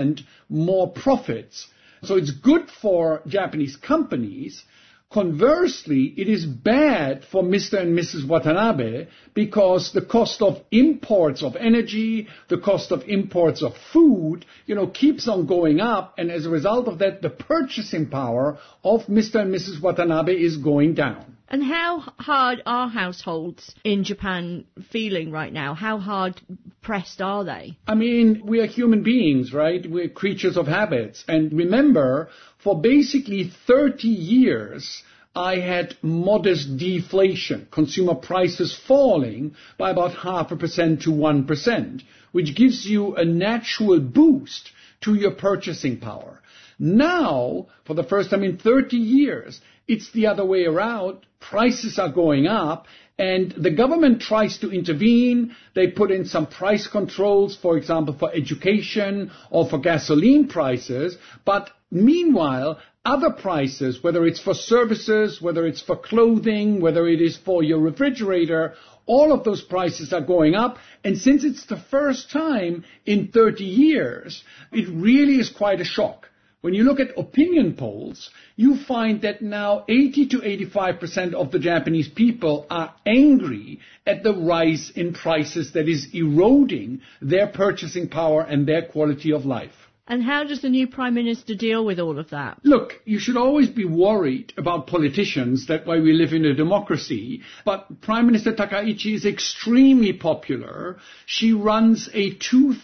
and more profits. So it's good for Japanese companies. Conversely, it is bad for Mr. and Mrs. Watanabe because the cost of imports of energy, the cost of imports of food, keeps on going up. And as a result of that, the purchasing power of Mr. and Mrs. Watanabe is going down. And how hard are households in Japan feeling right now? How hard pressed are they? I mean, we are human beings, right? We're creatures of habits. And remember, for basically 30 years, I had modest deflation, consumer prices falling by about 0.5% to 1%, which gives you a natural boost to your purchasing power. Now, for the first time in 30 years, it's the other way around. Prices are going up, and the government tries to intervene. They put in some price controls, for example, for education or for gasoline prices. But meanwhile, other prices, whether it's for services, whether it's for clothing, whether it is for your refrigerator, all of those prices are going up. And since it's the first time in 30 years, it really is quite a shock. When you look at opinion polls, you find that now 80 to 85% of the Japanese people are angry at the rise in prices that is eroding their purchasing power and their quality of life. And how does the new Prime Minister deal with all of that? Look, you should always be worried about politicians. That's why we live in a democracy. But Prime Minister Takaichi is extremely popular. She runs a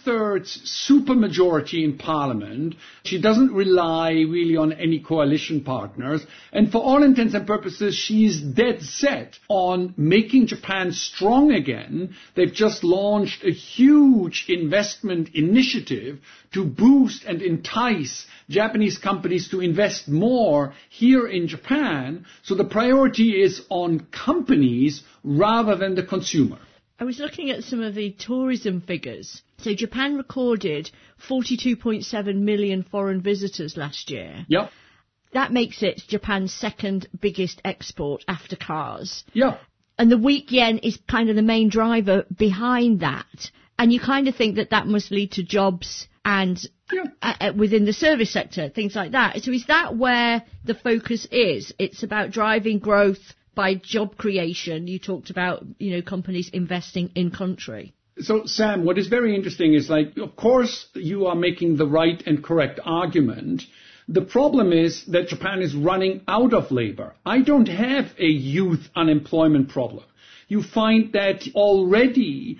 2/3 supermajority in parliament. She doesn't rely really on any coalition partners. And for all intents and purposes, she is dead set on making Japan strong again. They've just launched a huge investment initiative to boost and entice Japanese companies to invest more here in Japan. So the priority is on companies rather than the consumer. I was looking at some of the tourism figures. So Japan recorded 42.7 million foreign visitors last year. Yep. That makes it Japan's second biggest export after cars. Yeah. And the weak yen is kind of the main driver behind that. And you kind of think that that must lead to jobs and within the service sector, things like that. So is that where the focus is? It's about driving growth by job creation. You talked about, companies investing in country. So, Sam, what is very interesting is, of course, you are making the right and correct argument. The problem is that Japan is running out of labor. I don't have a youth unemployment problem. You find that already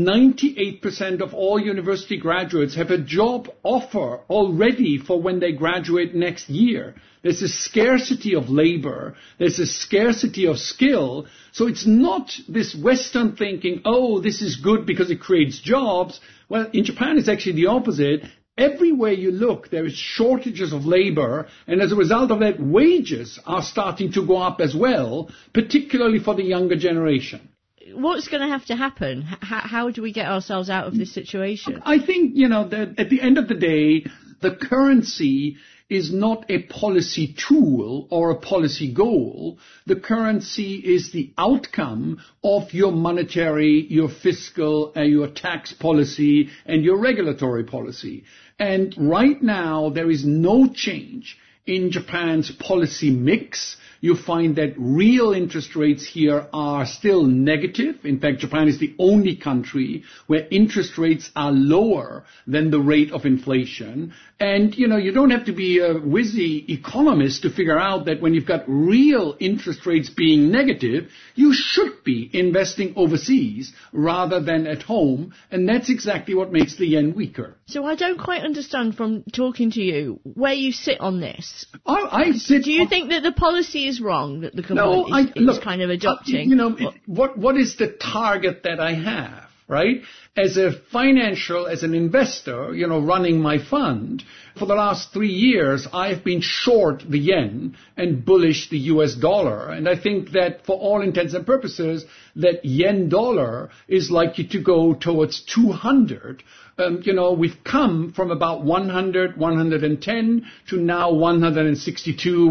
98% of all university graduates have a job offer already for when they graduate next year. There's a scarcity of labor. There's a scarcity of skill. So it's not this Western thinking, oh, this is good because it creates jobs. Well, in Japan, it's actually the opposite. Everywhere you look, there is shortages of labor, and as a result of that, wages are starting to go up as well, particularly for the younger generation. What's going to have to happen? How do we get ourselves out of this situation? I think, that at the end of the day, the currency is not a policy tool or a policy goal. The currency is the outcome of your monetary, your fiscal, your tax policy, and your regulatory policy. And right now, there is no change in Japan's policy mix. You find that real interest rates here are still negative. In fact, Japan is the only country where interest rates are lower than the rate of inflation. And, you don't have to be a whizzy economist to figure out that when you've got real interest rates being negative, you should be investing overseas rather than at home. And that's exactly what makes the yen weaker. So I don't quite understand from talking to you where you sit on this. I sit. Do you think that the policy is wrong, that the government is kind of adopting? What is the target that I have, right? As an investor, running my fund, for the last 3 years, I have been short the yen and bullish the US dollar. And I think that for all intents and purposes, that yen dollar is likely to go towards 200. We've come from about 100, 110 to now 162,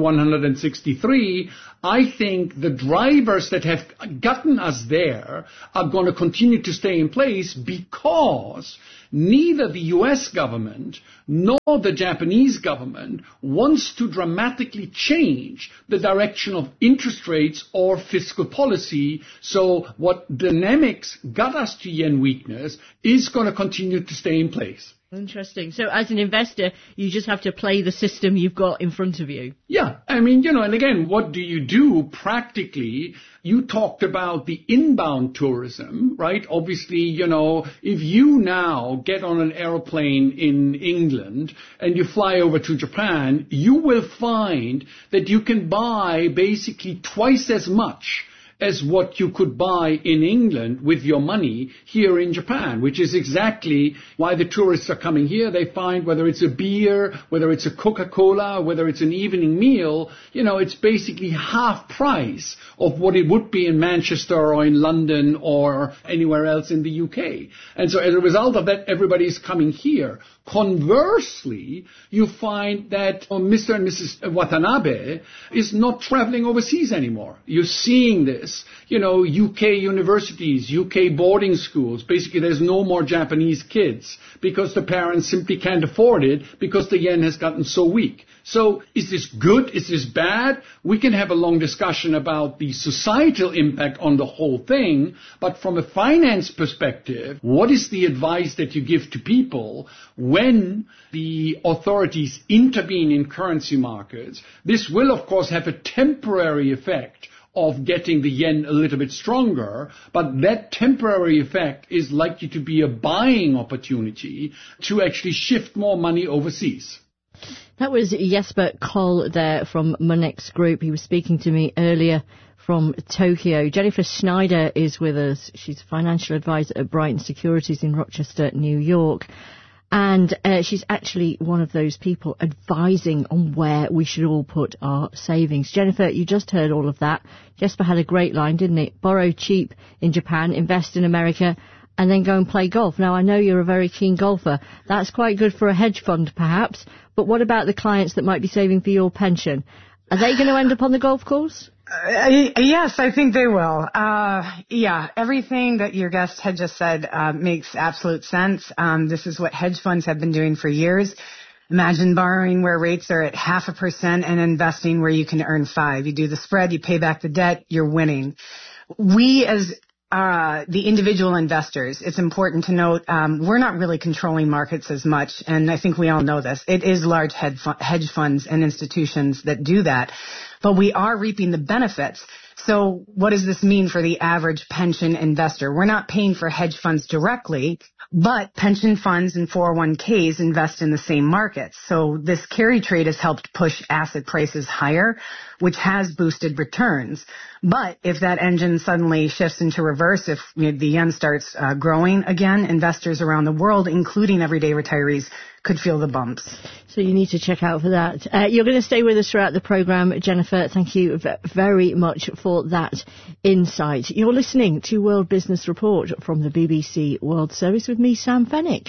163. I think the drivers that have gotten us there are going to continue to stay in place because neither the US government nor the Japanese government wants to dramatically change the direction of interest rates or fiscal policy. So what dynamics got us to yen weakness is going to continue to stay in place. Interesting. So as an investor, you just have to play the system you've got in front of you. Yeah. I mean, and again, what do you do practically? You talked about the inbound tourism, right? Obviously, if you now get on an aeroplane in England and you fly over to Japan, you will find that you can buy basically twice as much as what you could buy in England with your money here in Japan, which is exactly why the tourists are coming here. They find whether it's a beer, whether it's a Coca-Cola, whether it's an evening meal, it's basically half price of what it would be in Manchester or in London or anywhere else in the UK. And so as a result of that, everybody is coming here. Conversely, you find that Mr. and Mrs. Watanabe is not traveling overseas anymore. You're seeing this. UK universities, UK boarding schools, basically there's no more Japanese kids because the parents simply can't afford it because the yen has gotten so weak. So is this good? Is this bad? We can have a long discussion about the societal impact on the whole thing, but from a finance perspective, what is the advice that you give to people when the authorities intervene in currency markets? This will, of course, have a temporary effect of getting the yen a little bit stronger, but that temporary effect is likely to be a buying opportunity to actually shift more money overseas. That was Jesper Koll there from Monex Group. He was speaking to me earlier from Tokyo. Jennifer Schneider is with us. She's a financial advisor at Brighton Securities in Rochester, New York. And she's actually one of those people advising on where we should all put our savings. Jennifer, you just heard all of that. Jesper had a great line, didn't it? Borrow cheap in Japan, invest in America, and then go and play golf. Now, I know you're a very keen golfer. That's quite good for a hedge fund, perhaps. But what about the clients that might be saving for your pension? Are they going to end up on the golf course? Yes, I think they will. Everything that your guest had just said makes absolute sense. This is what hedge funds have been doing for years. Imagine borrowing where rates are at 0.5% and investing where you can earn 5%. You do the spread, you pay back the debt, you're winning. We as the individual investors, it's important to note, we're not really controlling markets as much, and I think we all know this. It is large hedge funds and institutions that do that, but we are reaping the benefits. So what does this mean for the average pension investor? We're not paying for hedge funds directly, but pension funds and 401ks invest in the same markets. So this carry trade has helped push asset prices higher, which has boosted returns. But if that engine suddenly shifts into reverse, if the yen starts growing again, investors around the world, including everyday retirees, could feel the bumps. So you need to check out for that. You're going to stay with us throughout the programme, Jennifer. Thank you very much for that insight. You're listening to World Business Report from the BBC World Service with me, Sam Fennick.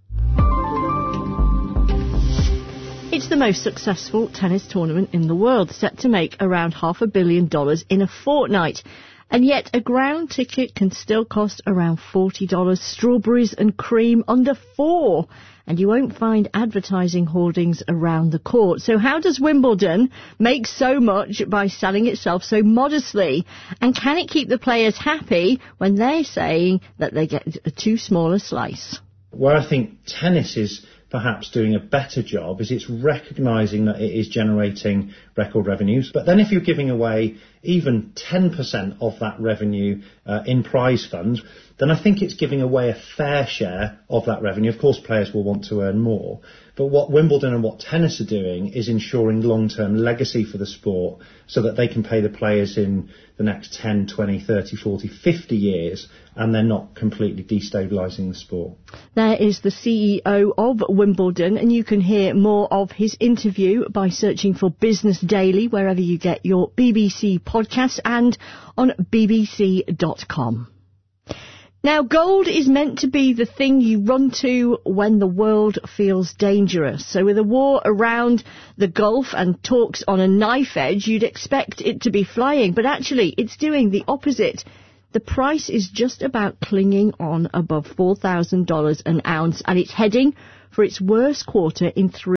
It's the most successful tennis tournament in the world, set to make around $500 million in a fortnight. And yet a ground ticket can still cost around $40, strawberries and cream under $4. And you won't find advertising hoardings around the court. So how does Wimbledon make so much by selling itself so modestly? And can it keep the players happy when they're saying that they get a too small a slice? Where I think tennis is perhaps doing a better job is it's recognising that it is generating record revenues. But then if you're giving away even 10% of that revenue in prize funds, then I think it's giving away a fair share of that revenue. Of course, players will want to earn more. But what Wimbledon and what tennis are doing is ensuring long-term legacy for the sport so that they can pay the players in the next 10, 20, 30, 40, 50 years, and they're not completely destabilising the sport. There is the CEO of Wimbledon, and you can hear more of his interview by searching for Business Daily wherever you get your BBC podcasts and on bbc.com. Now, gold is meant to be the thing you run to when the world feels dangerous. So with a war around the Gulf and talks on a knife edge, you'd expect it to be flying. But actually, it's doing the opposite. the price is just about clinging on above $4,000 an ounce, and it's heading for its worst quarter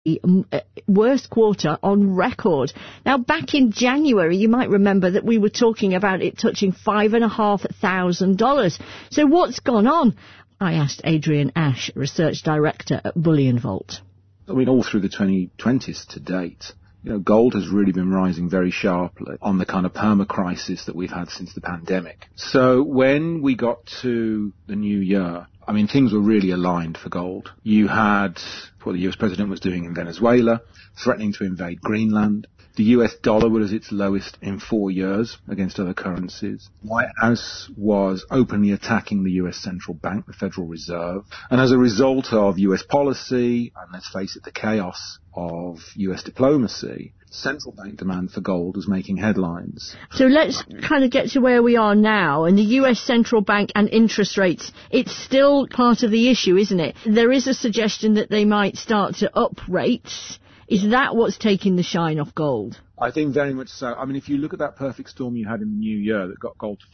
on record. Now, back in January, you might remember that we were talking about it touching $5,500. So what's gone on? I asked Adrian Ash, Research Director at Bullion Vault. I mean, all through the 2020s to date, gold has really been rising very sharply on the kind of perma-crisis that we've had since the pandemic. So when we got to the new year, I mean, things were really aligned for gold. You had what the US president was doing in Venezuela, threatening to invade Greenland. The US dollar was at its lowest in 4 years against other currencies. White House was openly attacking the US central bank, the Federal Reserve. And as a result of US policy, and let's face it, the chaos of US diplomacy, central bank demand for gold was making headlines. So let's kind of get to where we are now. And the US central bank and interest rates, it's still part of the issue, isn't it? There is a suggestion that they might start to up rates. Is that what's taking the shine off gold? I think very much so. I mean, if you look at that perfect storm you had in the new year that got gold to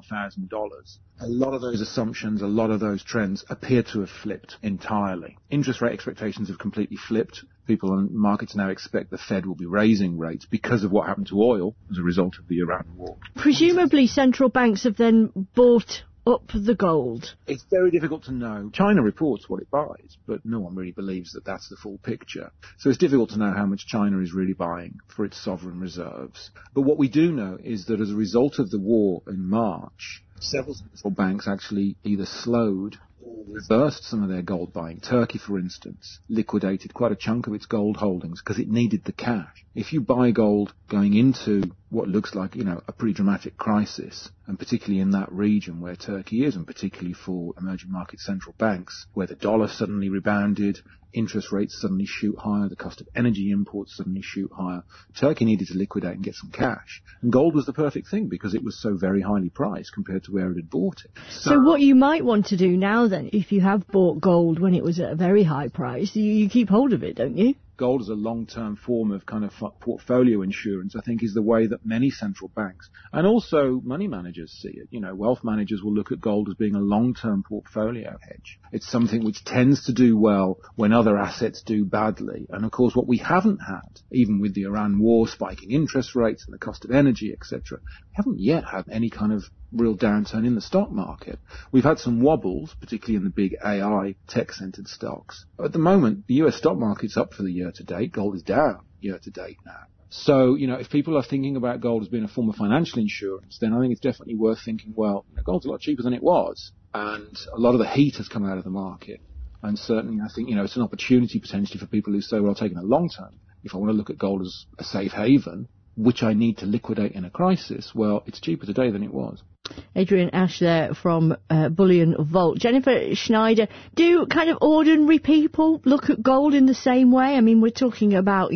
$5,500, a lot of those assumptions, a lot of those trends appear to have flipped entirely. Interest rate expectations have completely flipped. People and markets now expect the Fed will be raising rates because of what happened to oil as a result of the Iran war. Presumably central banks have then bought up the gold. It's very difficult to know. China reports what it buys, but no one really believes that that's the full picture. So it's difficult to know how much China is really buying for its sovereign reserves. But what we do know is that as a result of the war in March, several central banks actually either slowed or reversed some of their gold buying. Turkey, for instance, liquidated quite a chunk of its gold holdings because it needed the cash. If you buy gold going into what looks like, a pretty dramatic crisis, and particularly in that region where Turkey is, and particularly for emerging market central banks, where the dollar suddenly rebounded, interest rates suddenly shoot higher, the cost of energy imports suddenly shoot higher, Turkey needed to liquidate and get some cash. And gold was the perfect thing because it was so very highly priced compared to where it had bought it. So what you might want to do now then, if you have bought gold when it was at a very high price, you keep hold of it, don't you? Gold as a long-term form of kind of portfolio insurance, I think, is the way that many central banks and also money managers see it. Wealth managers will look at gold as being a long-term portfolio hedge. It's something which tends to do well when other assets do badly. And of course, what we haven't had, even with the Iran war spiking interest rates and the cost of energy, etc., we haven't yet had any kind of real downturn in the stock market. We've had some wobbles, particularly in the big AI tech-centered stocks. At the moment, the US stock market's up for the year to date. Gold is down year to date now. So, if people are thinking about gold as being a form of financial insurance, then I think it's definitely worth thinking, well, gold's a lot cheaper than it was. And a lot of the heat has come out of the market. And certainly I think, it's an opportunity potentially for people who say, well, taking a long term, if I want to look at gold as a safe haven, which I need to liquidate in a crisis, well, it's cheaper today than it was. Adrian Ash there from Bullion Vault. Jennifer Schneider, do kind of ordinary people look at gold in the same way? I mean, we're talking about,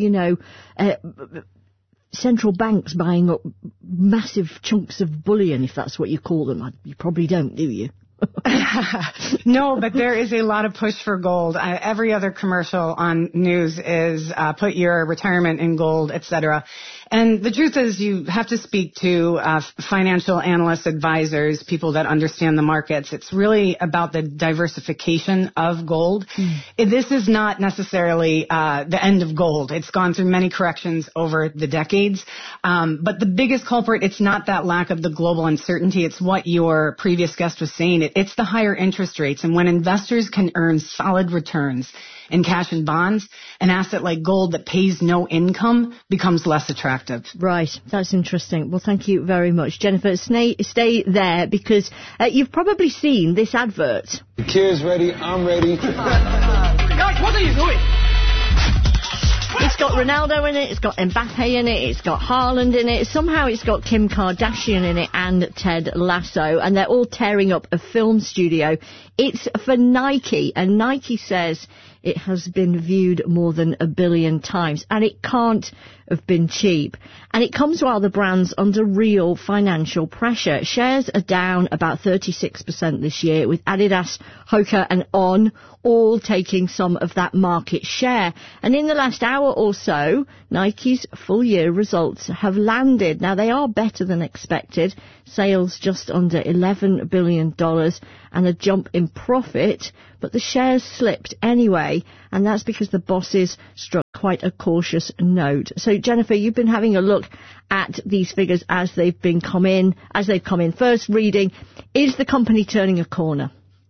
central banks buying up massive chunks of bullion, if that's what you call them. You probably don't, do you? No, but there is a lot of push for gold. Every other commercial on news is put your retirement in gold, etc. And the truth is you have to speak to financial analysts, advisors, people that understand the markets. It's really about the diversification of gold. This is not necessarily the end of gold. It's gone through many corrections over the decades. But the biggest culprit, it's not that lack of the global uncertainty. It's what your previous guest was saying. It's the higher interest rates. And when investors can earn solid returns in cash and bonds, an asset like gold that pays no income becomes less attractive. Right. That's interesting. Well, thank you very much. Jennifer, stay there because you've probably seen this advert. The kid's ready. I'm ready. Guys, what are you doing? It's got Ronaldo in it, it's got Mbappe in it, it's got Haaland in it, somehow it's got Kim Kardashian in it and Ted Lasso, and they're all tearing up a film studio. It's for Nike, and Nike says it has been viewed more than 1 billion times, and it can't have been cheap. And it comes while the brand's under real financial pressure. Shares are down about 36% this year, with Adidas, Hoka and On all taking some of that market share. And in the last hour or so, Nike's full year results have landed. Now, they are better than expected. Sales just under $11 billion and a jump in profit, but the shares slipped anyway, and that's because the bosses struck quite a cautious note. So, Jennifer, you've been having a look at these figures as they've come in. First reading, is the company turning a corner?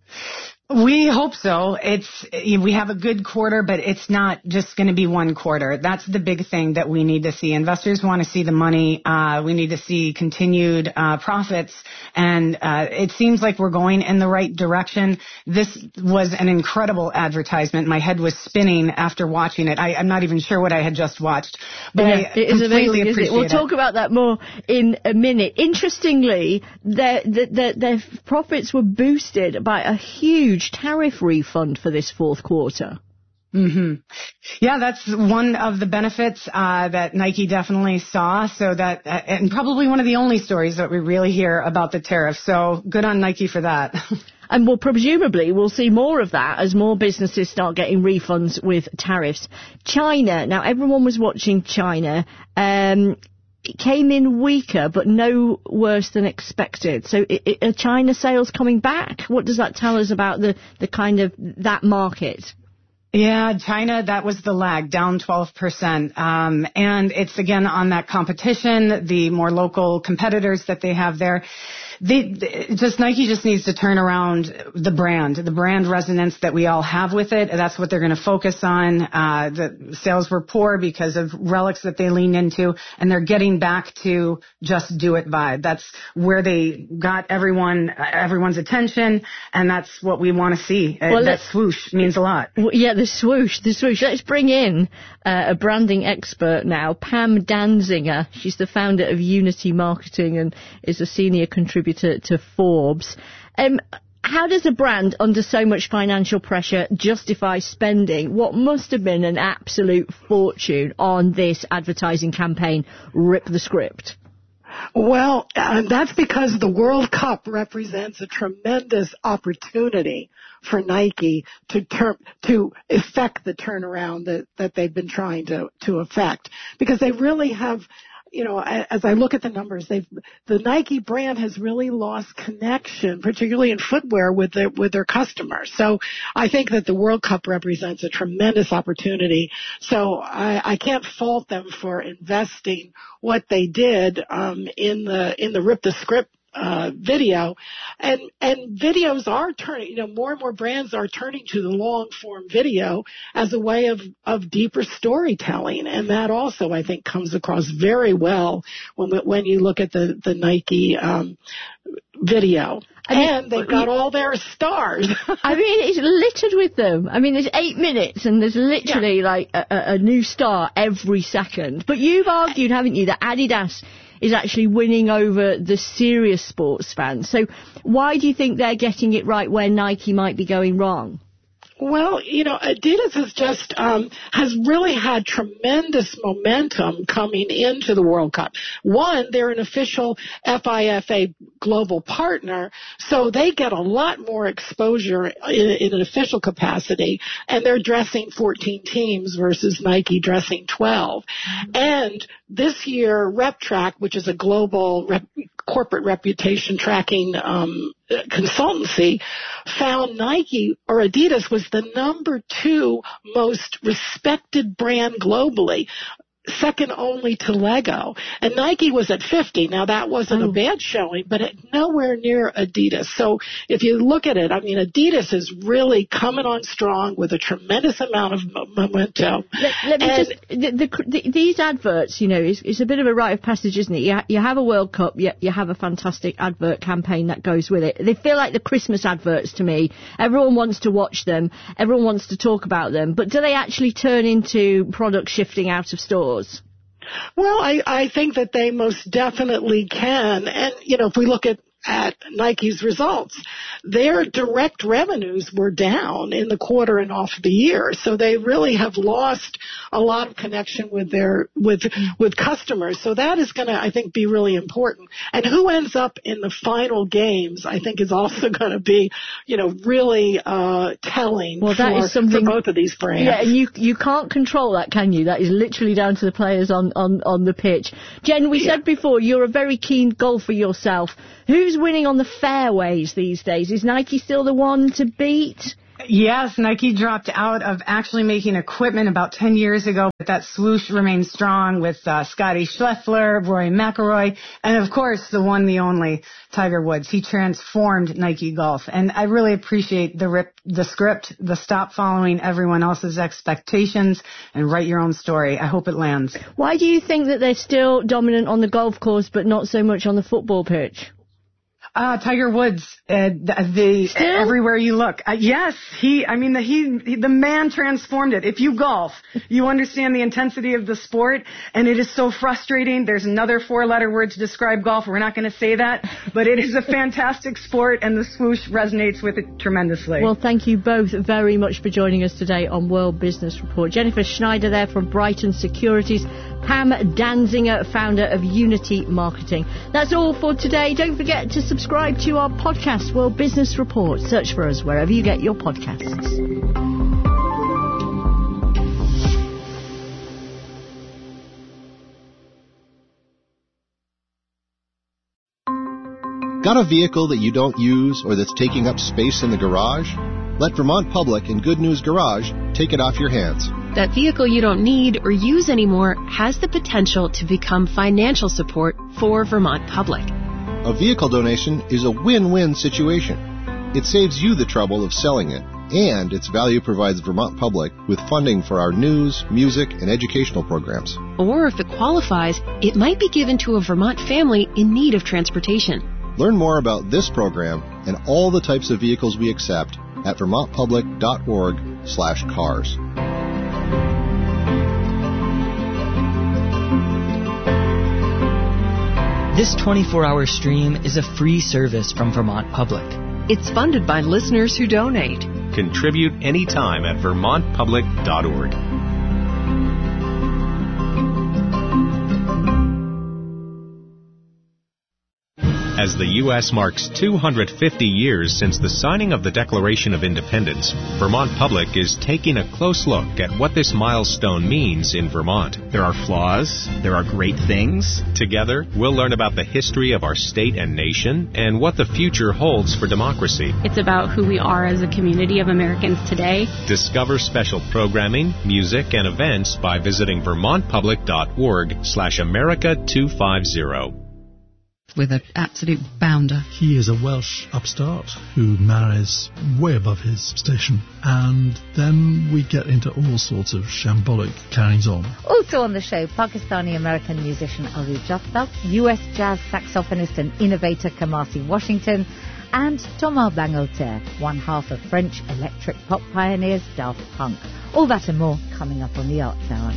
We hope so. We have a good quarter, but it's not just going to be one quarter. That's the big thing that we need to see. Investors want to see the money. We need to see continued profits, and it seems like we're going in the right direction. This was an incredible advertisement. My head was spinning after watching it. I'm not even sure what I had just watched, but yeah, I completely appreciate it. We'll talk about that more in a minute. Interestingly, their profits were boosted by a huge tariff refund for this fourth quarter. Mm-hmm. Yeah, that's one of the benefits that Nike definitely saw. So that, and probably one of the only stories that we really hear about the tariffs. So good on Nike for that. And presumably we'll see more of that as more businesses start getting refunds with tariffs. China. Now, everyone was watching China. It came in weaker, but no worse than expected. So are China sales coming back? What does that tell us about the kind of that market? Yeah, China, that was the lag, down 12%. And it's again on that competition, the more local competitors that they have there. Nike just needs to turn around the brand resonance that we all have with it. That's what they're going to focus on. The sales were poor because of relics that they leaned into, and they're getting back to just do it vibe. That's where they got everyone's attention, and that's what we want to see. That swoosh means a lot. Yeah, the swoosh. Let's bring in a branding expert now, Pam Danzinger. She's the founder of Unity Marketing and is a senior contributor to Forbes. How does a brand under so much financial pressure justify spending what must have been an absolute fortune on this advertising campaign, Rip the Script? Well, that's because the World Cup represents a tremendous opportunity for Nike to effect the turnaround that they've been trying to effect, because they really have, you know, as I look at the numbers, the Nike brand has really lost connection, particularly in footwear, with their customers. So I think that the World Cup represents a tremendous opportunity. So I can't fault them for investing what they did in the Rip the Script video, and videos are turning, you know, more and more brands are turning to the long form video as a way of deeper storytelling, and that also I think comes across very well when you look at the Nike video. And they've got all their stars. I mean, it's littered with them. I mean, there's 8 minutes and there's literally like a new star every second. But you've argued, haven't you, that Adidas is actually winning over the serious sports fans. So why do you think they're getting it right where Nike might be going wrong? Well, you know, Adidas has just has really had tremendous momentum coming into the World Cup. One, they're an official FIFA global partner, so they get a lot more exposure in an official capacity, and they're dressing 14 teams versus Nike dressing 12. And this year, RepTrak, which is a global corporate reputation tracking consultancy, found Nike or Adidas was the number 2 most respected brand globally, second only to Lego. And Nike was at 50. Now, that wasn't a bad showing, but nowhere near Adidas. So if you look at it, I mean, Adidas is really coming on strong with a tremendous amount of momentum. These adverts, you know, it's a bit of a rite of passage, isn't it? You have a World Cup, you have a fantastic advert campaign that goes with it. They feel like the Christmas adverts to me. Everyone wants to watch them. Everyone wants to talk about them. But do they actually turn into products shifting out of stores? Well, I think that they most definitely can. And, you know, if we look at at Nike's results, their direct revenues were down in the quarter and off the year. So they really have lost a lot of connection with with customers. So that is going to, I think, be really important. And who ends up in the final games, I think, is also going to be, really telling for both of these brands. Yeah, and you can't control that, can you? That is literally down to the players on the pitch. Jen, we said before, you're a very keen golfer yourself. Who's winning on the fairways these days? Is Nike still the one to beat? Yes, Nike dropped out of actually making equipment about 10 years ago, but that swoosh remains strong with Scotty Scheffler, Rory McIlroy, and of course the one, the only, Tiger Woods. He transformed Nike Golf, and I really appreciate the script, the stop following everyone else's expectations and write your own story. I hope it lands. Why do you think that they're still dominant on the golf course but not so much on the football pitch? Tiger Woods, everywhere you look. Yes, the man transformed it. If you golf, you understand the intensity of the sport, and it is so frustrating. There's another 4-letter word to describe golf. We're not going to say that, but it is a fantastic sport, and the swoosh resonates with it tremendously. Well, thank you both very much for joining us today on World Business Report. Jennifer Schneider there from Brighton Securities, Pam Danzinger, founder of Unity Marketing. That's all for today. Don't forget to subscribe to our podcast, World Business Report. Search for us wherever you get your podcasts. Got a vehicle that you don't use or that's taking up space in the garage? Let Vermont Public and Good News Garage take it off your hands. That vehicle you don't need or use anymore has the potential to become financial support for Vermont Public. A vehicle donation is a win-win situation. It saves you the trouble of selling it, and its value provides Vermont Public with funding for our news, music, and educational programs. Or if it qualifies, it might be given to a Vermont family in need of transportation. Learn more about this program and all the types of vehicles we accept at vermontpublic.org/cars. This 24-hour stream is a free service from Vermont Public. It's funded by listeners who donate. Contribute anytime at vermontpublic.org. As the U.S. marks 250 years since the signing of the Declaration of Independence, Vermont Public is taking a close look at what this milestone means in Vermont. There are flaws. There are great things. Together, we'll learn about the history of our state and nation and what the future holds for democracy. It's about who we are as a community of Americans today. Discover special programming, music, and events by visiting vermontpublic.org/America250. With an absolute bounder. He is a Welsh upstart who marries way above his station, and then we get into all sorts of shambolic carryings-on. Also on the show, Pakistani-American musician Alu Jafta, US jazz saxophonist and innovator Kamasi Washington, and Thomas Bangalter, one half of French electric pop pioneers Daft Punk. All that and more coming up on the Arts Hour.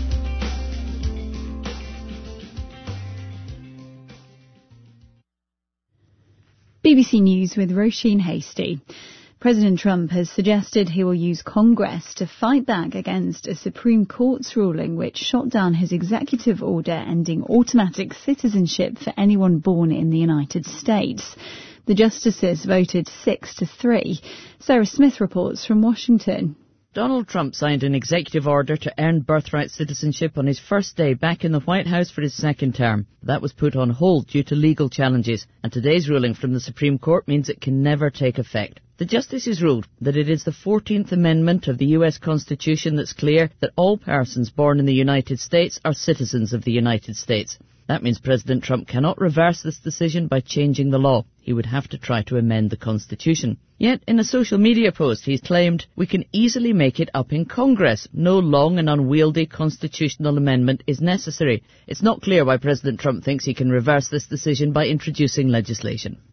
BBC News with Roisin Hasty. President Trump has suggested he will use Congress to fight back against a Supreme Court's ruling which shot down his executive order ending automatic citizenship for anyone born in the United States. The justices voted 6-3. Sarah Smith reports from Washington. Donald Trump signed an executive order to earn birthright citizenship on his first day back in the White House for his second term. That was put on hold due to legal challenges, and today's ruling from the Supreme Court means it can never take effect. The justices ruled that it is the 14th Amendment of the U.S. Constitution that's clear that all persons born in the United States are citizens of the United States. That means President Trump cannot reverse this decision by changing the law. He would have to try to amend the Constitution. Yet, in a social media post, he's claimed, "We can easily make it up in Congress. No long and unwieldy constitutional amendment is necessary." It's not clear why President Trump thinks he can reverse this decision by introducing legislation.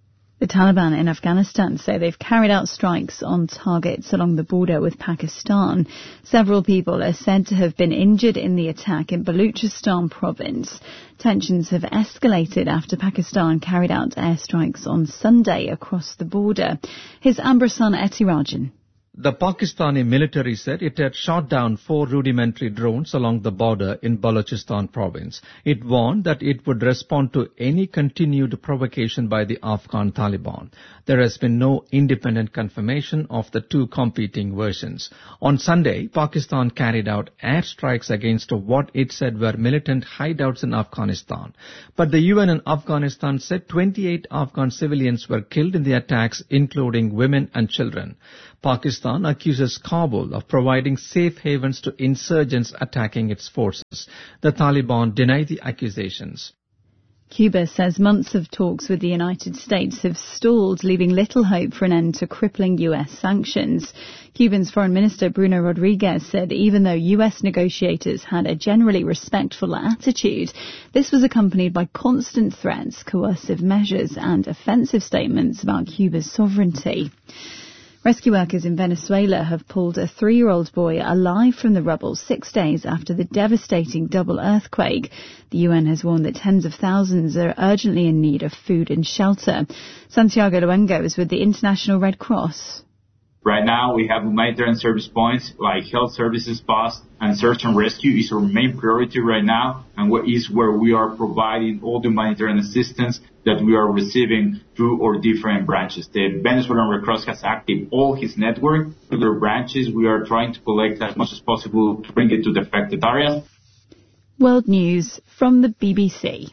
The Taliban in Afghanistan say they've carried out strikes on targets along the border with Pakistan. Several people are said to have been injured in the attack in Balochistan province. Tensions have escalated after Pakistan carried out airstrikes on Sunday across the border. Here's Ambersan Etirajan. The Pakistani military said it had shot down 4 rudimentary drones along the border in Balochistan province. It warned that it would respond to any continued provocation by the Afghan Taliban. There has been no independent confirmation of the two competing versions. On Sunday, Pakistan carried out airstrikes against what it said were militant hideouts in Afghanistan. But the UN in Afghanistan said 28 Afghan civilians were killed in the attacks, including women and children. Pakistan accuses Kabul of providing safe havens to insurgents attacking its forces. The Taliban deny the accusations. Cuba says months of talks with the United States have stalled, leaving little hope for an end to crippling U.S. sanctions. Cuban's Foreign Minister Bruno Rodriguez said even though U.S. negotiators had a generally respectful attitude, this was accompanied by constant threats, coercive measures and offensive statements about Cuba's sovereignty. Rescue workers in Venezuela have pulled a 3-year-old boy alive from the rubble 6 days after the devastating double earthquake. The UN has warned that tens of thousands are urgently in need of food and shelter. Santiago Luengo is with the International Red Cross. Right now, we have humanitarian service points like health services, posts, and search and rescue is our main priority right now, and is where we are providing all the humanitarian assistance that we are receiving through our different branches. The Venezuelan Red Cross has activated all his network through their branches. We are trying to collect as much as possible to bring it to the affected areas. World News from the BBC.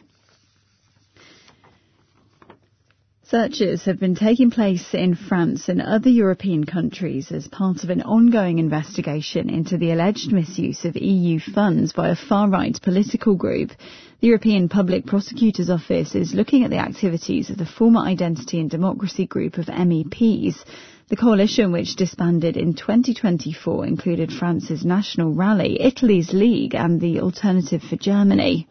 Searches have been taking place in France and other European countries as part of an ongoing investigation into the alleged misuse of EU funds by a far-right political group. The European Public Prosecutor's Office is looking at the activities of the former Identity and Democracy group of MEPs. The coalition, which disbanded in 2024, included France's National Rally, Italy's League and the Alternative for Germany.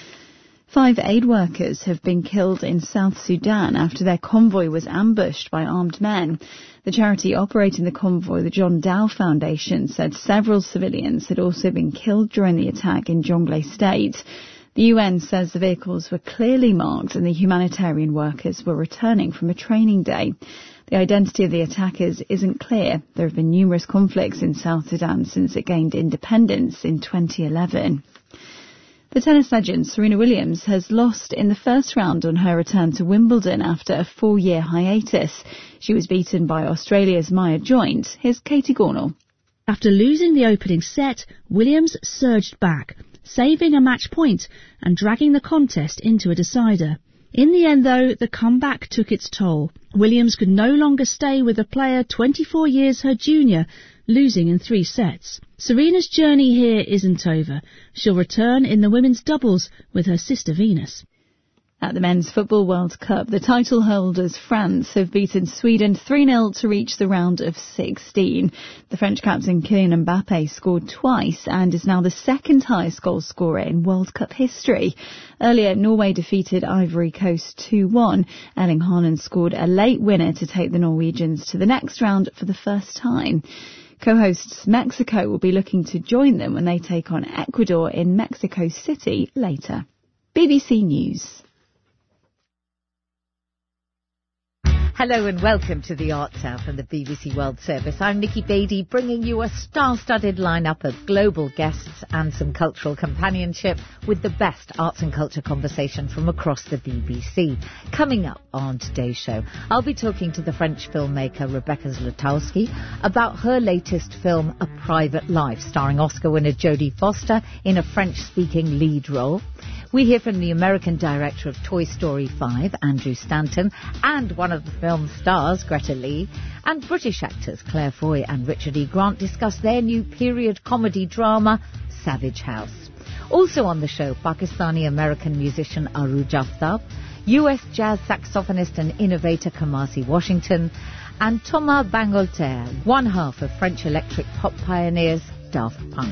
5 aid workers have been killed in South Sudan after their convoy was ambushed by armed men. The charity operating the convoy, the John Dow Foundation, said several civilians had also been killed during the attack in Jonglei State. The UN says the vehicles were clearly marked and the humanitarian workers were returning from a training day. The identity of the attackers isn't clear. There have been numerous conflicts in South Sudan since it gained independence in 2011. The tennis legend Serena Williams has lost in the first round on her return to Wimbledon after a 4-year hiatus. She was beaten by Australia's Maya Joint. Here's Katie Gornall. After losing the opening set, Williams surged back, saving a match point and dragging the contest into a decider. In the end, though, the comeback took its toll. Williams could no longer stay with a player 24 years her junior, losing in 3 sets. Serena's journey here isn't over. She'll return in the women's doubles with her sister Venus. At the Men's Football World Cup, the title holders France have beaten Sweden 3-0 to reach the round of 16. The French captain Kylian Mbappe scored twice and is now the second highest goal scorer in World Cup history. Earlier, Norway defeated Ivory Coast 2-1. Erling Haaland scored a late winner to take the Norwegians to the next round for the first time. Co-hosts Mexico will be looking to join them when they take on Ecuador in Mexico City later. BBC News. Hello and welcome to the Arts Hour from the BBC World Service. I'm Nikki Beattie, bringing you a star-studded lineup of global guests and some cultural companionship with the best arts and culture conversation from across the BBC. Coming up on today's show, I'll be talking to the French filmmaker Rebecca Zlotowski about her latest film, A Private Life, starring Oscar winner Jodie Foster in a French-speaking lead role. We hear from the American director of Toy Story 5, Andrew Stanton, and one of the film's stars, Greta Lee, and British actors Claire Foy and Richard E. Grant discuss their new period comedy drama, Savage House. Also on the show, Pakistani-American musician Aruj Aftab, US jazz saxophonist and innovator Kamasi Washington, and Thomas Bangalter, one half of French electric pop pioneers Daft Punk.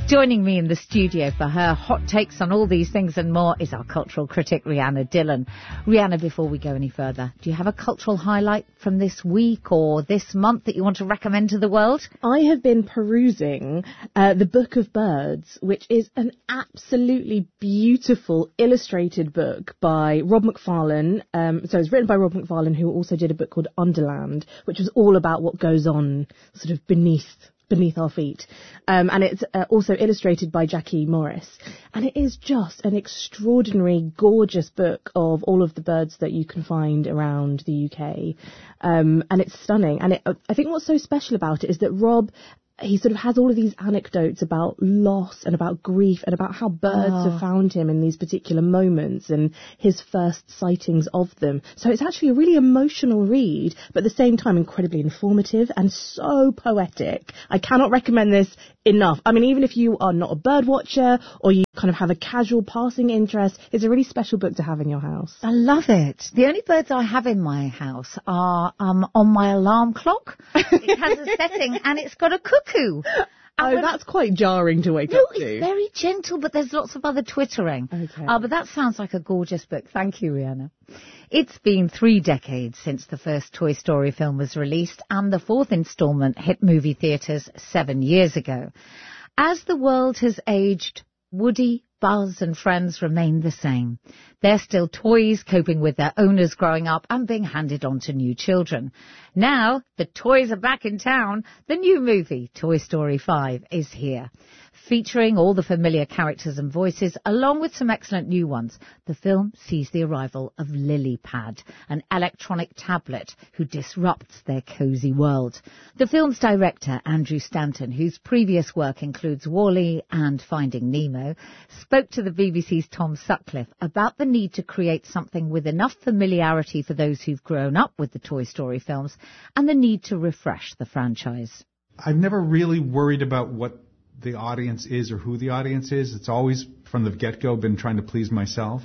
Joining me in the studio for her hot takes on all these things and more is our cultural critic, Rhianna Dillon. Rhianna, before we go any further, do you have a cultural highlight from this week or this month that you want to recommend to the world? I have been perusing The Book of Birds, which is an absolutely beautiful illustrated book by Rob McFarlane. So it's written by Rob McFarlane, who also did a book called Underland, which was all about what goes on sort of beneath our feet. And it's also illustrated by Jackie Morris. And it is just an extraordinary, gorgeous book of all of the birds that you can find around the UK. And it's stunning. And I think what's so special about it is that Rob, he sort of has all of these anecdotes about loss and about grief and about how birds have found him in these particular moments and his first sightings of them. So it's actually a really emotional read, but at the same time incredibly informative and so poetic. I cannot recommend this enough. I mean, even if you are not a bird watcher or you kind of have a casual passing interest, it's a really special book to have in your house. I love it. The only birds I have in my house are on my alarm clock. It has a setting and it's got a cuckoo. Oh, that's quite jarring to wake up to. No, it's very gentle, but there's lots of other twittering. Okay. But that sounds like a gorgeous book. Thank you, Rhianna. It's been 3 decades since the first Toy Story film was released, and the 4th instalment hit movie theatres 7 years ago. As the world has aged, Woody, Buzz and friends remain the same. They're still toys, coping with their owners growing up and being handed on to new children. Now, the toys are back in town. The new movie, Toy Story 5, is here. Featuring all the familiar characters and voices, along with some excellent new ones, the film sees the arrival of LilyPad, an electronic tablet who disrupts their cosy world. The film's director, Andrew Stanton, whose previous work includes WALL-E and Finding Nemo, spoke to the BBC's Tom Sutcliffe about the need to create something with enough familiarity for those who've grown up with the Toy Story films and the need to refresh the franchise. I've never really worried about what the audience is or who the audience is. It's always from the get-go been trying to please myself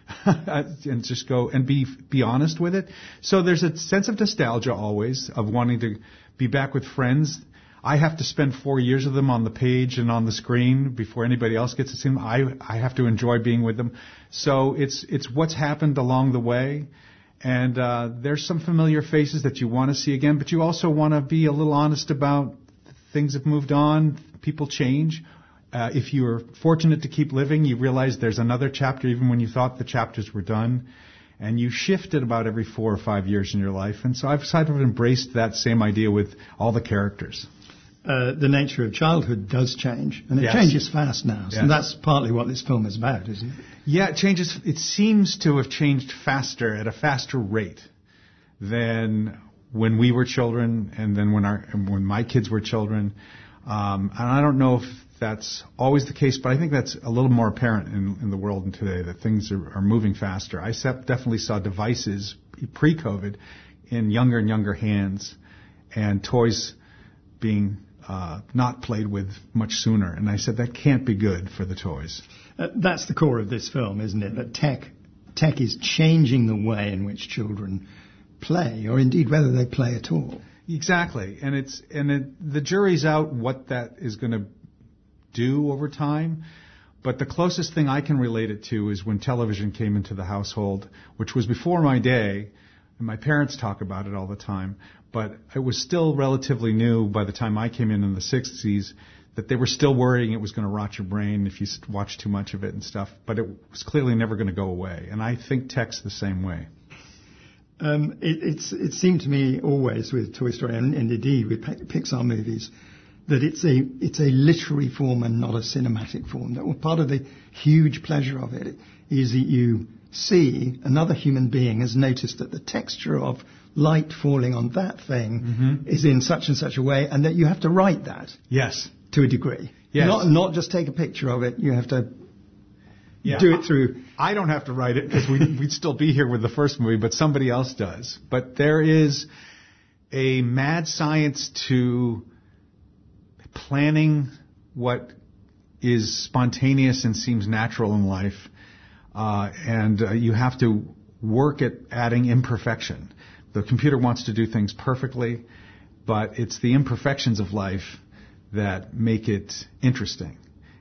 and just go and be honest with it. So there's a sense of nostalgia always of wanting to be back with friends. I have to spend 4 years with them on the page and on the screen before anybody else gets to see them. I have to enjoy being with them. So it's what's happened along the way. And there's some familiar faces that you want to see again, but you also want to be a little honest about things have moved on. People change. If you're fortunate to keep living, you realize there's another chapter even when you thought the chapters were done. And you shift it about every 4 or 5 years in your life. And so I've sort of embraced that same idea with all the characters. The nature of childhood does change, and it changes fast now. So that's partly what this film is about, isn't it? Yeah, it changes. It seems to have changed faster, at a faster rate than when we were children and then when my kids were children. And I don't know if that's always the case, but I think that's a little more apparent in the world today, that things are moving faster. I definitely saw devices pre-COVID in younger and younger hands, and toys being not played with much sooner. And I said, that can't be good for the toys. That's the core of this film, isn't it? That tech is changing the way in which children play, or indeed whether they play at all. Exactly. And the jury's out what that is going to do over time. But the closest thing I can relate it to is when television came into the household, which was before my day, and my parents talk about it all the time, but it was still relatively new by the time I came in the 60s, that they were still worrying it was going to rot your brain if you watched too much of it and stuff, but it was clearly never going to go away. And I think tech's the same way. It seemed to me always with Toy Story and indeed with Pixar movies that it's a literary form and not a cinematic form. That part of the huge pleasure of it is that you see another human being has noticed that the texture of light falling on that thing is in such and such a way, and that you have to write that. Yes. To a degree. Yes. Not just take a picture of it. You have to do it through. I don't have to write it because we'd still be here with the first movie, but somebody else does. But there is a mad science to planning what is spontaneous and seems natural in life, and you have to work at adding imperfection. The computer wants to do things perfectly, but it's the imperfections of life that make it interesting.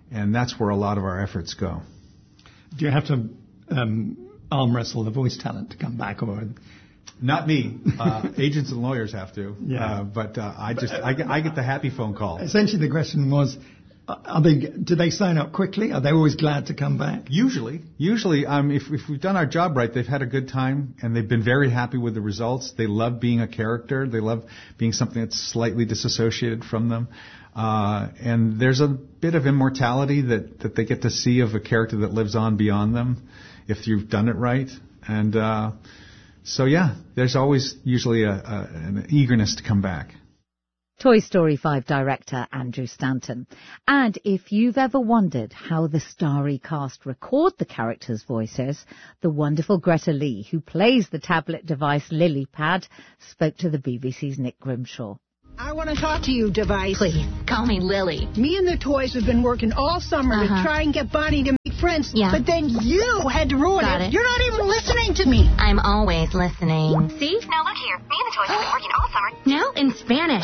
And that's where a lot of our efforts go. Do you have to arm wrestle the voice talent to come back, or? Not me. Agents and lawyers have to. Yeah. I get the happy phone call. Essentially, the question was, do they sign up quickly? Are they always glad to come back? Usually, if we've done our job right, they've had a good time and they've been very happy with the results. They love being a character. They love being something that's slightly disassociated from them. And there's a bit of immortality that they get to see of a character that lives on beyond them if you've done it right. And so, yeah, there's always usually an eagerness to come back. Toy Story 5 director Andrew Stanton. And if you've ever wondered how the starry cast record the characters' voices, the wonderful Greta Lee, who plays the tablet device LilyPad, spoke to the BBC's Nick Grimshaw. I want to talk to you, device. Please, call me Lily. Me and the toys have been working all summer to try and get Bonnie to make friends, but then you had to ruin it. You're not even listening to me. I'm always listening. See? Now look here. Me and the toys have been working all summer. Now in Spanish.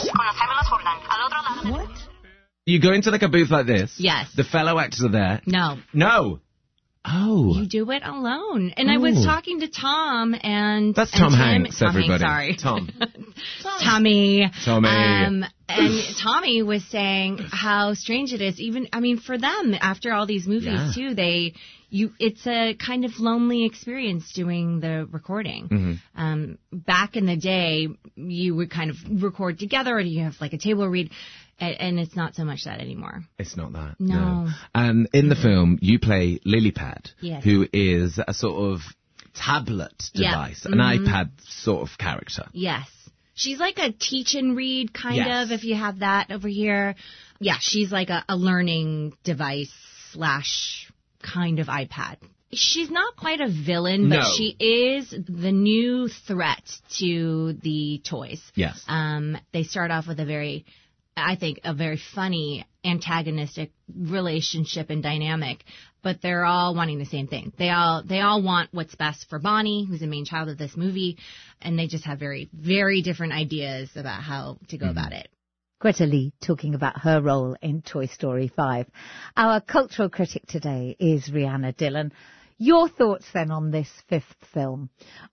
What? You go into like a booth like this. Yes. The fellow actors are there. No. No. Oh. You do it alone. And I was talking to Tom and... That's Tom Tim, Hanks, everybody. Sorry. Tom. Tommy. Tommy. And Tommy was saying how strange it is, even, I mean, for them, after all these movies, too, it's a kind of lonely experience doing the recording. Back in the day, you would kind of record together, or you have like a table read, and it's not so much that anymore. It's not that. No. In the film, you play LilyPad, yes. who is a sort of tablet device, an iPad sort of character. Yes. She's like a teach and read kind of, if you have that over here. Yeah, she's like a learning device / kind of iPad. She's not quite a villain, but she is the new threat to the toys. Yes. They start off with a very funny antagonistic relationship and dynamic, but they're all wanting the same thing. They all want what's best for Bonnie, who's the main child of this movie, and they just have very, very different ideas about how to go about it. Greta Lee talking about her role in Toy Story 5. Our cultural critic today is Rhianna Dillon. Your thoughts then on this fifth film?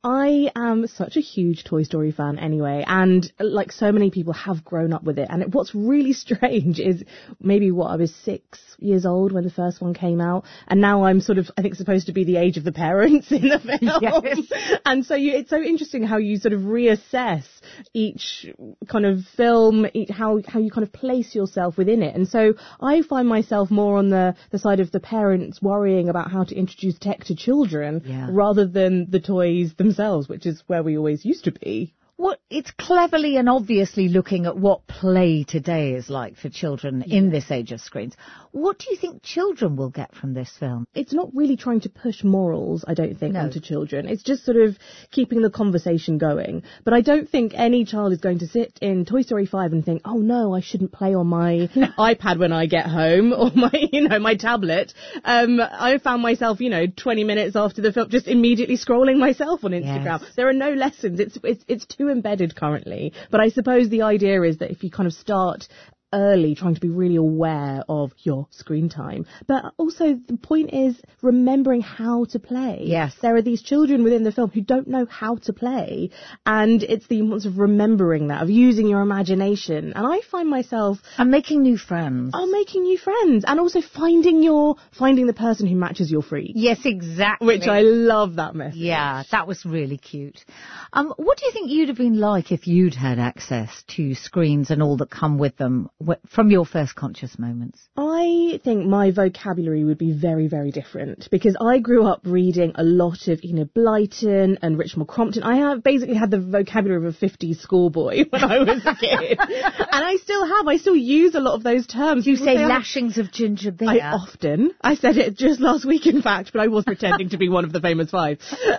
I am such a huge Toy Story fan anyway, and like so many people have grown up with it. And what's really strange is maybe I was 6 years old when the first one came out, and now I'm sort of, I think, supposed to be the age of the parents in the film. Yes. And so it's so interesting how you sort of reassess each kind of film, how you kind of place yourself within it. And so I find myself more on the side of the parents worrying about how to introduce tech to children rather than the toys themselves, which is where we always used to be. Well, it's cleverly and obviously looking at what play today is like for children in this age of screens. What do you think children will get from this film? It's not really trying to push morals, I don't think, onto children. It's just sort of keeping the conversation going. But I don't think any child is going to sit in Toy Story 5 and think, oh no, I shouldn't play on my iPad when I get home, or my tablet. I found myself, 20 minutes after the film, just immediately scrolling myself on Instagram. Yes. There are no lessons. It's too embedded currently, but I suppose the idea is that if you kind of start early trying to be really aware of your screen time, but also the point is remembering how to play. Yes. There are these children within the film who don't know how to play, and it's the importance of remembering that, of using your imagination. And I find myself... And making new friends. And also finding the person who matches your freak. Yes, exactly. Which I love that message. Yeah, that was really cute. What do you think you'd have been like if you'd had access to screens and all that come with them from your first conscious moments? I think my vocabulary would be very, very different, because I grew up reading a lot of Enid Blyton and Richmal Crompton. I have basically had the vocabulary of a 50s schoolboy when I was a kid. And I still use a lot of those terms. You say lashings of ginger beer. I said it just last week, in fact, but I was pretending to be one of the famous five.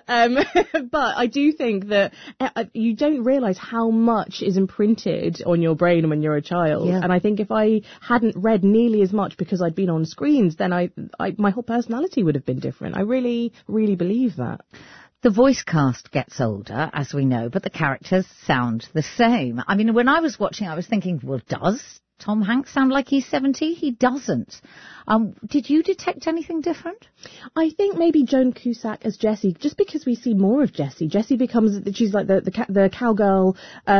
But I do think that you don't realise how much is imprinted on your brain when you're a child. Yeah. And I think if I hadn't read nearly as much because I'd been on screens, then my whole personality would have been different. I really, really believe that. The voice cast gets older, as we know, but the characters sound the same. I mean, when I was watching, I was thinking, well, does Tom Hanks sound like he's 70? He doesn't. Did you detect anything different? I think maybe Joan Cusack as Jessie, just because we see more of Jessie. Jessie becomes, she's like the cowgirl.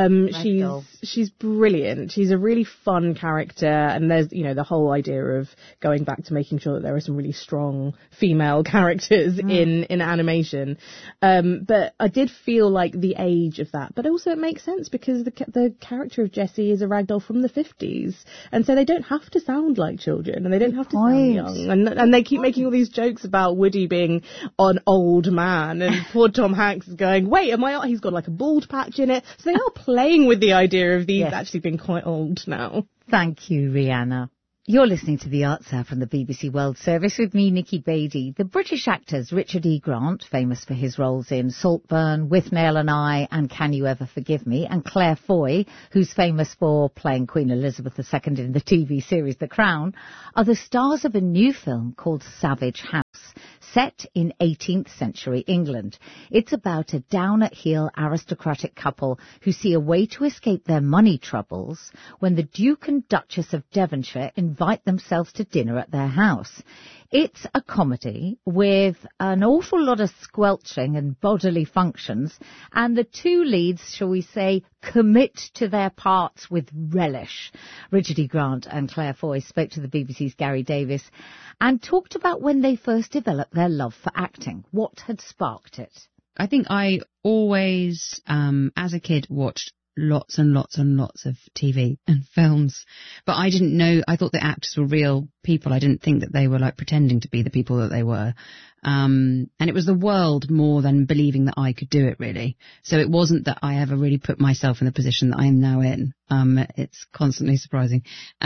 She's brilliant. She's a really fun character, and there's, the whole idea of going back to making sure that there are some really strong female characters in animation. But I did feel like the age of that, but also it makes sense because the character of Jessie is a ragdoll from the 50s, and so they don't have to sound like children, and they don't have to sound young, and they keep making all these jokes about Woody being an old man, and poor Tom Hanks is going, wait, he's got like a bald patch in it, so they are playing with the idea of these actually being quite old now. Thank you, Rihanna. You're listening to The Arts Hour from the BBC World Service with me, Nikki Beattie. The British actors Richard E. Grant, famous for his roles in Saltburn, Withnail and I, and Can You Ever Forgive Me, and Claire Foy, who's famous for playing Queen Elizabeth II in the TV series The Crown, are the stars of a new film called Savage House, set in 18th century England. It's about a down-at-heel aristocratic couple who see a way to escape their money troubles when the Duke and Duchess of Devonshire invite themselves to dinner at their house. It's a comedy with an awful lot of squelching and bodily functions, and the two leads, shall we say, commit to their parts with relish. Richard E. Grant and Claire Foy spoke to the BBC's Gary Davis and talked about when they first developed their love for acting. What had sparked it? I think I always, as a kid, watched lots and lots and lots of TV and films, but I didn't know, I thought the actors were real people. I didn't think that they were like pretending to be the people that they were. And it was the world more than believing that I could do it, really. So it wasn't that I ever really put myself in the position that I am now in. It's constantly surprising.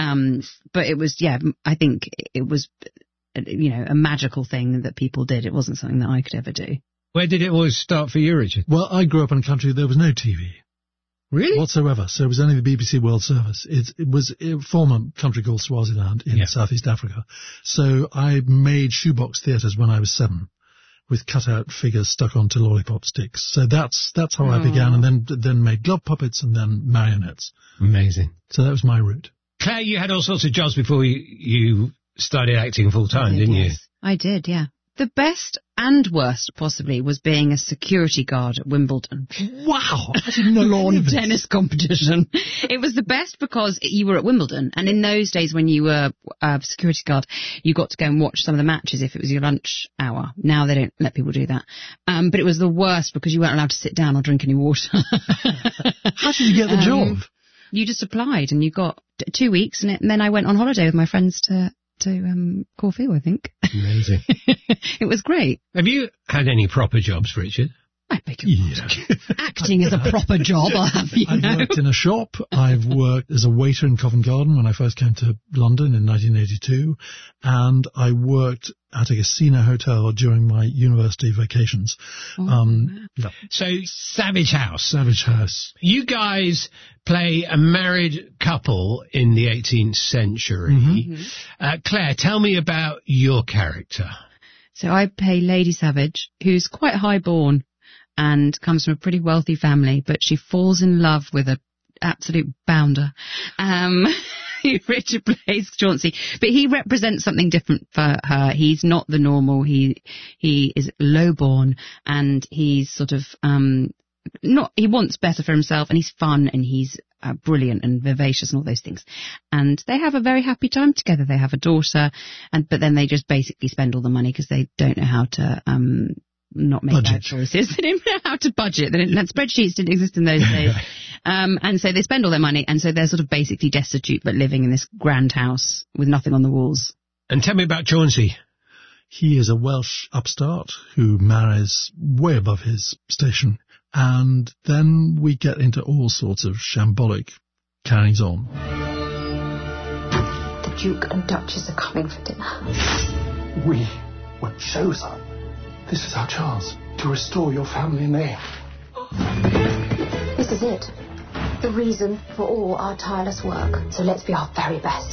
But it was, I think it was, a magical thing that people did. It wasn't something that I could ever do. Where did it all start for you, Richard? Well, I grew up in a country there was no TV. Really? Whatsoever. So it was only the BBC World Service. It was a former country called Swaziland in Southeast Africa. So I made shoebox theatres when I was 7 with cut-out figures stuck onto lollipop sticks. So that's how I began, and then made glove puppets and then marionettes. Amazing. So that was my route. Claire, you had all sorts of jobs before you started acting full-time, didn't you? I did, yeah. The best and worst, possibly, was being a security guard at Wimbledon. Wow! I didn't know all of this. Tennis competition. It was the best because you were at Wimbledon, and in those days when you were a security guard, you got to go and watch some of the matches if it was your lunch hour. Now they don't let people do that. But it was the worst because you weren't allowed to sit down or drink any water. How did you get the job? You just applied, and you got 2 weeks, and then I went on holiday with my friends to Corfu, I think. Amazing. It was great. Have you had any proper jobs, Richard? I beg your pardon. Acting is a proper job, I'll have you know. I've worked in a shop. I've worked as a waiter in Covent Garden when I first came to London in 1982. And I worked at a casino hotel during my university vacations. So, Savage House. Savage House. You guys play a married couple in the 18th century. Mm-hmm. Claire, tell me about your character. So I play Lady Savage, who's quite highborn and comes from a pretty wealthy family, but she falls in love with an absolute bounder. Richard plays Chauncey, but he represents something different for her. He's not the normal. He is low-born, and he's sort of he wants better for himself, and he's fun, and he's brilliant and vivacious and all those things. And they have a very happy time together. They have a daughter, but then they just basically spend all the money because they don't know how to not make bad choices. They didn't know how to budget. Spreadsheets didn't exist in those days. And so they spend all their money, and so they're sort of basically destitute but living in this grand house with nothing on the walls. And tell me about Chauncey. He is a Welsh upstart who marries way above his station. And then we get into all sorts of shambolic carries on. The Duke and Duchess are coming for dinner. We were chosen. This is our chance to restore your family name. This is it. The reason for all our tireless work. So let's be our very best.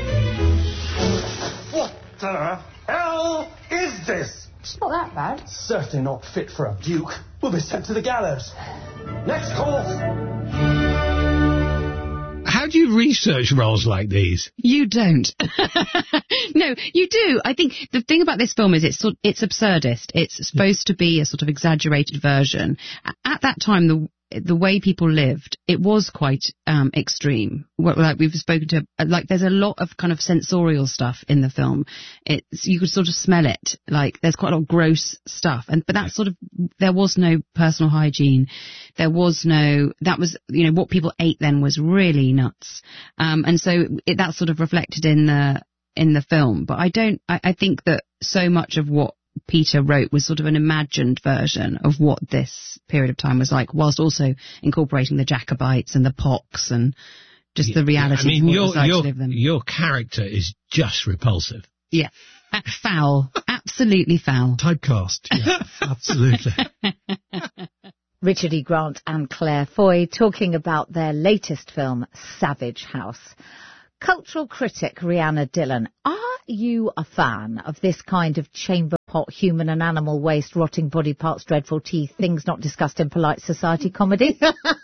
What the hell is this? It's not that bad. Certainly not fit for a duke. We'll be sent to the gallows. Next course. How do you research roles like these? You don't. No, you do. I think the thing about this film is it's absurdist. It's supposed to be a sort of exaggerated version. At that time, the way people lived, it was quite extreme. Like we've spoken to, like there's a lot of kind of sensorial stuff in the film. You could sort of smell it. Like there's quite a lot of gross stuff, but that's sort of, there was no personal hygiene. There was no, that was, what people ate then was really nuts. And so that's sort of reflected in the film. But I think that so much of what Peter wrote was sort of an imagined version of what this period of time was like, whilst also incorporating the Jacobites and the pox and just the reality. I mean, your character is just repulsive. Yeah. Foul. Absolutely foul. Typecast. Yeah, absolutely. Richard E. Grant and Claire Foy talking about their latest film, Savage House. Cultural critic Rhianna Dillon, are you a fan of this kind of chamber pot, human and animal waste, rotting body parts, dreadful teeth, things not discussed in polite society comedy?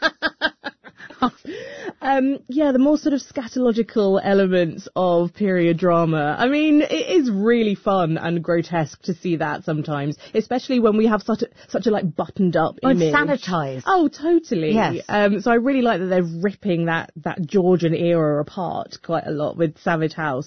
Yeah, the more sort of scatological elements of period drama. I mean, it is really fun and grotesque to see that sometimes, especially when we have such a like buttoned up image. Sanitized. Oh, totally. Yes. So I really like that they're ripping that Georgian era apart quite a lot with Savage House.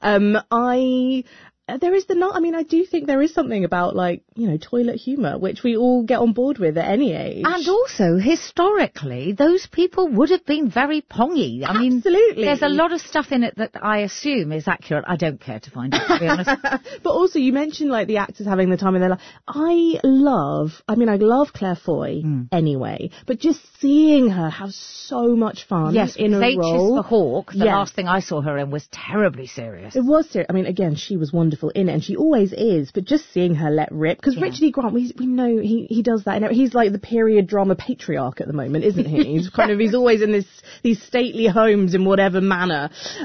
There is I do think there is something about toilet humour, which we all get on board with at any age. And also, historically, those people would have been very pongy. I mean, absolutely. There's a lot of stuff in it that I assume is accurate. I don't care to find out, to be honest. But also, you mentioned the actors having the time of their life. I love Claire Foy anyway, but just seeing her have so much fun in a role. Yes, H is for Hawk. The last thing I saw her in was terribly serious. It was serious. I mean, again, she was wonderful in it, and she always is, but just seeing her let rip, because Richard E. Grant, we know he does that, and he's like the period drama patriarch at the moment, isn't he? He's he's always in these stately homes in whatever manner,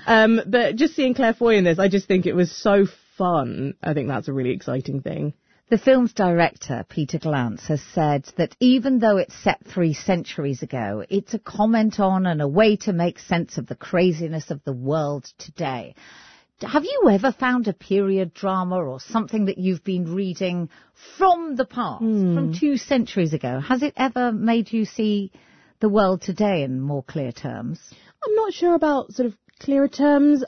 but just seeing Claire Foy in this, I just think it was so fun. I think that's a really exciting thing. The film's director, Peter Glantz, has said that even though it's set 3 centuries ago, it's a comment on and a way to make sense of the craziness of the world today. Have you ever found a period drama or something that you've been reading from the past, from 2 centuries ago? Has it ever made you see the world today in more clear terms? I'm not sure about sort of clearer terms.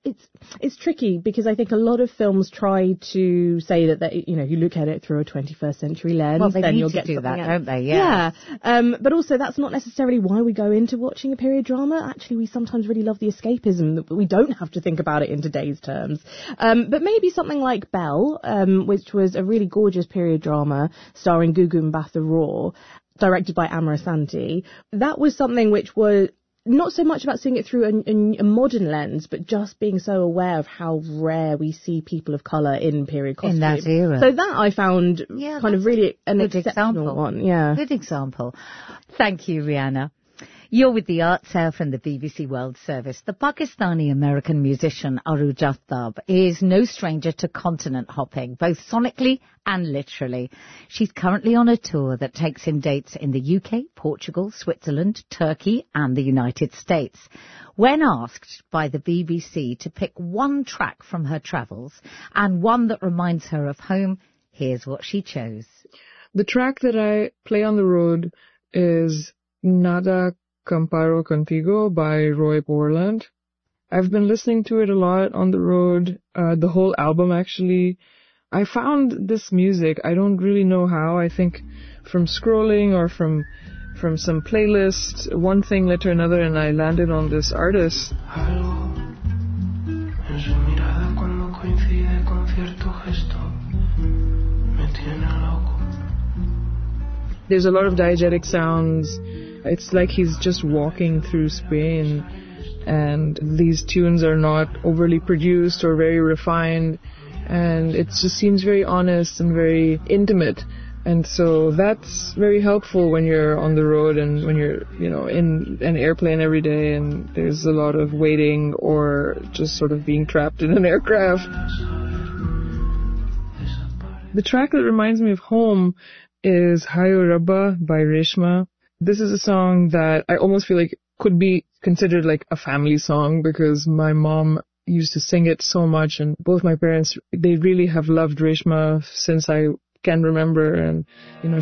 It's tricky because I think a lot of films try to say that you look at it through a 21st century lens, well, then you'll get to do that, else. Don't they? Yeah. But also that's not necessarily why we go into watching a period drama. Actually, we sometimes really love the escapism that we don't have to think about it in today's terms. But maybe something like Belle, which was a really gorgeous period drama starring Gugu Mbatha Raw, directed by Amara Santi. That was something which was not so much about seeing it through a modern lens, but just being so aware of how rare we see people of colour in period costume. In that era. So that I found kind of really an exceptional one. Yeah. Good example. Thank you, Rhianna. You're with the Art Sale from the BBC World Service. The Pakistani-American musician Aru Jaftab is no stranger to continent hopping, both sonically and literally. She's currently on a tour that takes in dates in the UK, Portugal, Switzerland, Turkey and the United States. When asked by the BBC to pick one track from her travels and one that reminds her of home, here's what she chose. The track that I play on the road is Nada Comparo Contigo by Roy Borland. I've been listening to it a lot on the road, the whole album actually. I found this music, I don't really know how, I think from scrolling or from some playlist, one thing led to another, and I landed on this artist. There's a lot of diegetic sounds. It's like he's just walking through Spain, and these tunes are not overly produced or very refined, and it just seems very honest and very intimate. And so that's very helpful when you're on the road and when you're, in an airplane every day and there's a lot of waiting or just sort of being trapped in an aircraft. The track that reminds me of home is Hayo Rabba by Reshma. This is a song that I almost feel like could be considered like a family song because my mom used to sing it so much, and both my parents, they really have loved Reshma since I can remember. And, you know,